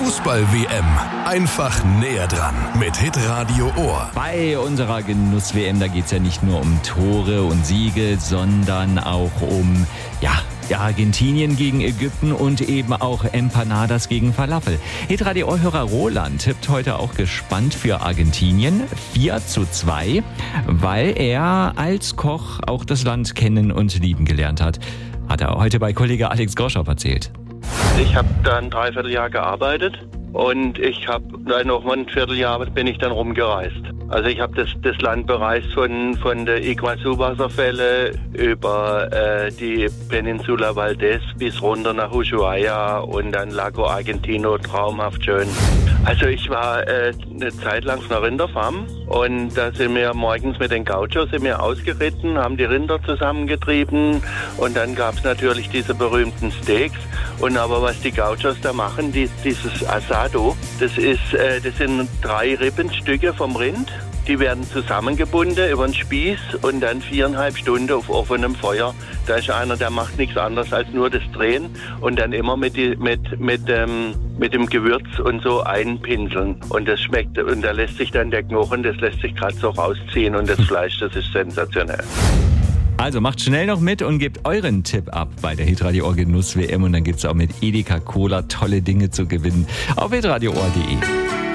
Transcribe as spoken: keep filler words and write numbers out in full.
Fußball-W M. Einfach näher dran mit Hitradio Ohr. Bei unserer Genuss-W M, da geht es ja nicht nur um Tore und Siege, sondern auch um, ja, Argentinien gegen Ägypten und eben auch Empanadas gegen Falafel. Hitradio Ohr-Hörer Roland tippt heute auch gespannt für Argentinien vier zu zwei, weil er als Koch auch das Land kennen und lieben gelernt hat. Hat er heute bei Kollege Alex Groschow erzählt. Ich habe da ein Dreivierteljahr gearbeitet und ich habe dann noch mal ein Vierteljahr bin ich dann rumgereist. Also ich habe das, das Land bereist von, von der Iguazu-Wasserfälle über äh, die Peninsula Valdez bis runter nach Ushuaia und dann Lago Argentino, traumhaft schön. Also ich war äh, eine Zeit lang auf einer Rinderfarm und da sind wir morgens mit den Gauchos sind wir ausgeritten, haben die Rinder zusammengetrieben und dann gab es natürlich diese berühmten Steaks. Und aber was die Gauchos da machen, die, dieses Asado, das ist, äh, das sind drei Rippenstücke vom Rind. Die werden zusammengebunden über den Spieß und dann viereinhalb Stunden auf offenem Feuer. Da ist einer, der macht nichts anderes als nur das Drehen und dann immer mit, die, mit, mit, ähm, mit dem Gewürz und so einpinseln. Und das schmeckt, und da lässt sich dann der Knochen, das lässt sich gerade so rausziehen und das Fleisch, das ist sensationell. Also macht schnell noch mit und gebt euren Tipp ab bei der Hitradio Ohr Genuss-W M und dann gibt es auch mit Edeka Cola tolle Dinge zu gewinnen auf hitradio ohr punkt de.